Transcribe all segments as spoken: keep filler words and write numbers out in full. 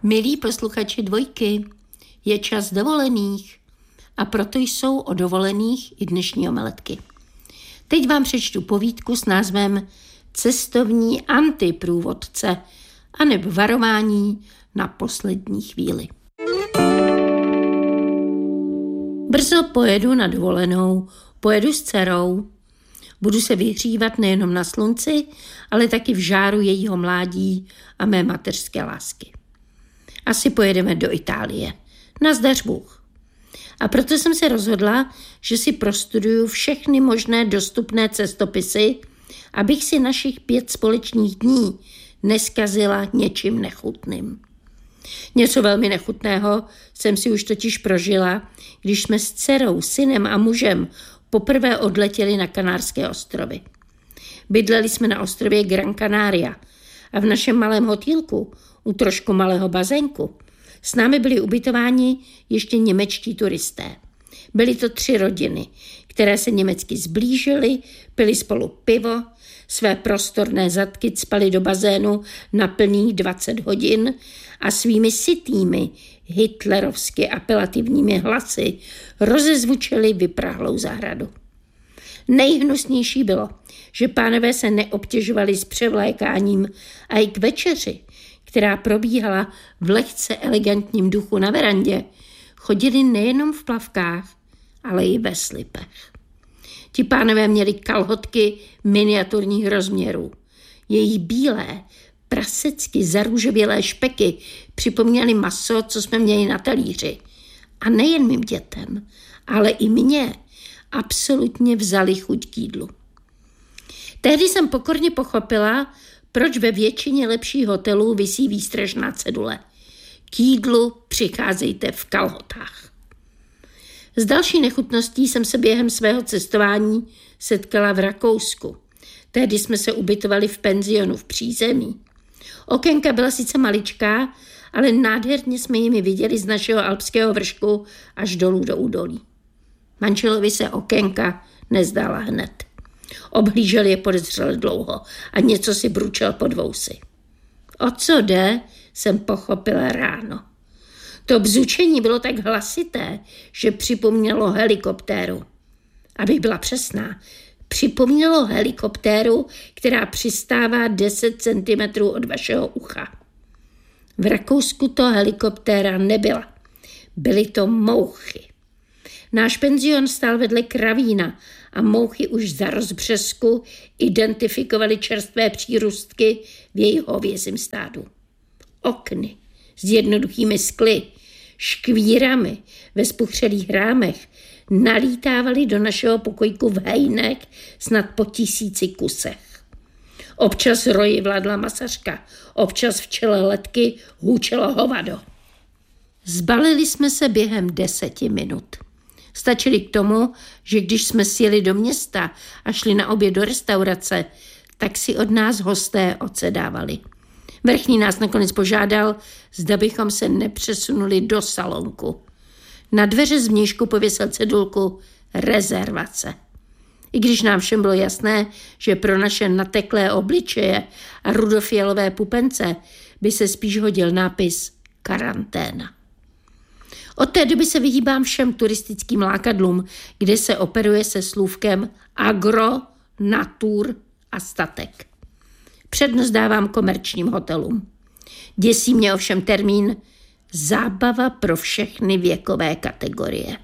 Milí posluchači Dvojky, je čas dovolených a proto jsou o dovolených i dnešní omeletky. Teď vám přečtu povídku s názvem Cestovní antiprůvodce anebo varování na poslední chvíli. Brzo pojedu na dovolenou, pojedu s dcerou. Budu se vyhřívat nejenom na slunci, ale taky v žáru jejího mládí a mé mateřské lásky. Asi pojedeme do Itálie. Nazdař Bůh. A proto jsem se rozhodla, že si prostuduju všechny možné dostupné cestopisy, abych si našich pět společných dní neskazila něčím nechutným. Něco velmi nechutného jsem si už totiž prožila, když jsme s dcerou, synem a mužem poprvé odletěli na Kanárské ostrovy. Bydleli jsme na ostrově Gran Canaria a v našem malém hotýlku u trošku malého bazénku s námi byli ubytováni ještě němečtí turisté. Byly to tři rodiny, které se německy zblížily, pili spolu pivo, své prostorné zadky cpali do bazénu na plných dvacet hodin a svými sytými, hitlerovsky apelativními hlasy rozezvučili vyprahlou zahradu. Nejhnusnější bylo, že pánové se neobtěžovali s převlékáním a i k večeři, která probíhala v lehce elegantním duchu na verandě, chodili nejenom v plavkách, ale i ve slipech. Ti pánové měli kalhotky miniaturních rozměrů. Jejich bílé, prasecky zarůžovělé špeky připomínaly maso, co jsme měli na talíři. A nejen mým dětem, ale i mně absolutně vzali chuť k jídlu. Tehdy jsem pokorně pochopila, proč ve většině lepších hotelů visí výstražná cedule. K jídlu přicházejte v kalhotách. S další nechutností jsem se během svého cestování setkala v Rakousku. Tehdy jsme se ubytovali v penzionu v přízemí. Okénka byla sice maličká, ale nádherně jsme jimi viděli z našeho alpského vršku až dolů do údolí. Manželovi se okénka nezdála hned. Obhlížel je podezřele dlouho a něco si bručel pod vousy. O co jde, jsem pochopila ráno. To bzučení bylo tak hlasité, že připomnělo helikoptéru. Abych byla přesná, připomnělo helikoptéru, která přistává deset centimetrů od vašeho ucha. V Rakousku to helikoptéra nebyla. Byly to mouchy. Náš penzion stál vedle kravína a mouchy už za rozbřesku identifikovaly čerstvé přírůstky v jejich hovězím stádu. Okny s jednoduchými skly, škvírami ve spuchřelých rámech nalítávaly do našeho pokojku v hejnek snad po tisíci kusech. Občas roji vládla masařka, občas v čele letky hůčelo hovado. Zbalili jsme se během deseti minut. Stačili k tomu, že když jsme sjeli do města a šli na oběd do restaurace, tak si od nás hosté odsedávali. Vrchní nás nakonec požádal, zda bychom se nepřesunuli do salonku. Na dveře zvnějšku pověsil cedulku rezervace. I když nám všem bylo jasné, že pro naše nateklé obličeje a rudofialové pupence by se spíš hodil nápis karanténa. Od té doby se vyhýbám všem turistickým lákadlům, kde se operuje se slůvkem agro, natur a statek. Přednost dávám komerčním hotelům. Děsí mě ovšem termín zábava pro všechny věkové kategorie.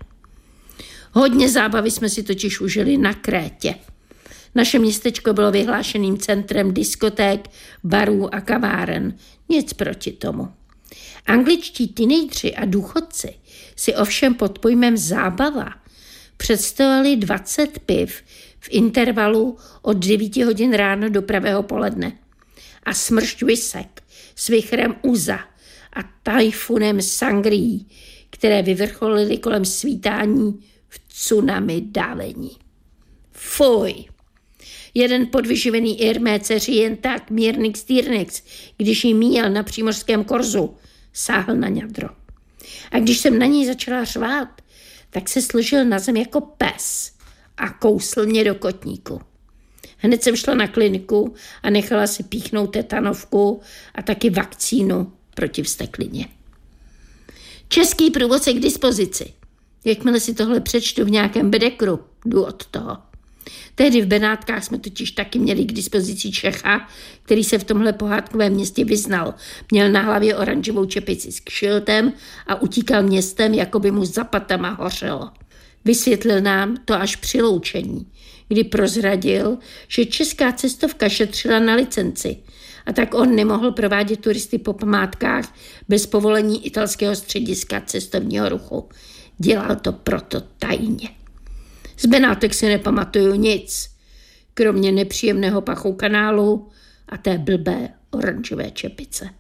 Hodně zábavy jsme si totiž užili na Krétě. Naše městečko bylo vyhlášeným centrem diskoték, barů a kaváren. Nic proti tomu. Angličtí teenageři a důchodci si ovšem pod pojmem zábava představovali dvacet piv v intervalu od devíti hodin ráno do pravého poledne a smršť whisek s vichrem uza a tajfunem sangrií, které vyvrcholily kolem svítání v tsunami dálení. Fuj! Jeden podvyživený Ir mé dceři jen tak mírnix týrnix, když jí míjel na přímořském korzu, sáhl na ňadro. A když jsem na něj začala řvát, tak se složil na zem jako pes a kousl mě do kotníku. Hned jsem šla na kliniku a nechala si píchnout tetanovku a taky vakcínu proti vzteklině. Český průvod je k dispozici. Jakmile si tohle přečtu v nějakém bedekru, jdu od toho. Tehdy v Benátkách jsme totiž taky měli k dispozici Čecha, který se v tomhle pohádkovém městě vyznal. Měl na hlavě oranžovou čepici s kšiltem a utíkal městem, jako by mu za patama hořelo. Vysvětlil nám to až při loučení, kdy prozradil, že česká cestovka šetřila na licenci a tak on nemohl provádět turisty po památkách bez povolení italského střediska cestovního ruchu. Dělal to proto tajně. Z Benátek si nepamatuju nic, kromě nepříjemného pachu kanálu a té blbé oranžové čepice.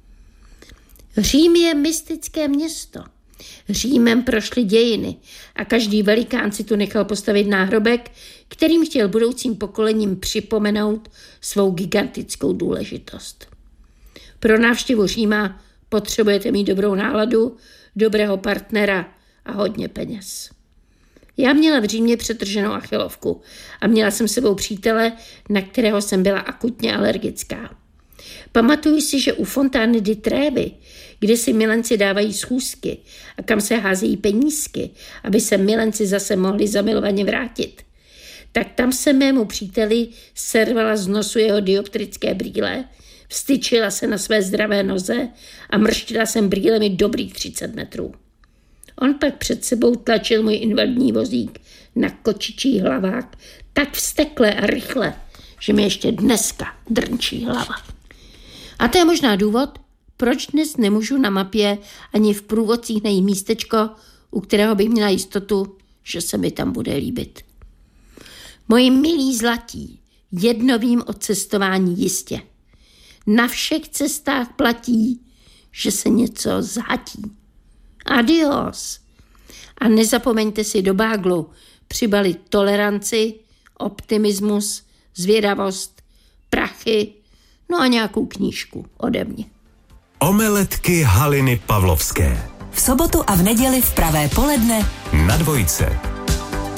Řím je mystické město. Římem prošly dějiny a každý velikán si tu nechal postavit náhrobek, kterým chtěl budoucím pokolením připomenout svou gigantickou důležitost. Pro návštěvu Říma potřebujete mít dobrou náladu, dobrého partnera a hodně peněz. Já měla v Římě přetrženou achilovku a měla jsem s sebou přítele, na kterého jsem byla akutně alergická. Pamatuju si, že u Fontány di Trevi, kde si milenci dávají schůzky a kam se házejí penízky, aby se milenci zase mohli zamilovaně vrátit, tak tam se mému příteli servala z nosu jeho dioptrické brýle, vstyčila se na své zdravé noze a mrštila jsem brýlemi dobrých třicet metrů. On pak před sebou tlačil můj invalidní vozík na kočičí hlavák tak vztekle a rychle, že mi ještě dneska drnčí hlava. A to je možná důvod, proč dnes nemůžu na mapě ani v průvodcích najít místečko, u kterého bych měla jistotu, že se mi tam bude líbit. Moji milí zlatí, jedno vím o cestování jistě. Na všech cestách platí, že se něco zhatí. Adios. A nezapomeňte si do báglu přibalit toleranci, optimismus, zvědavost, prachy, no a nějakou knížku ode mě. Omeletky Haliny Pavlovské. V sobotu a v neděli v pravé poledne na Dvojce.